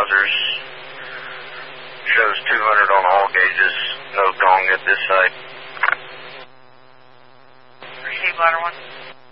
browsers. Shows 200 on all gauges. No gong at this site. Receive ladder 1.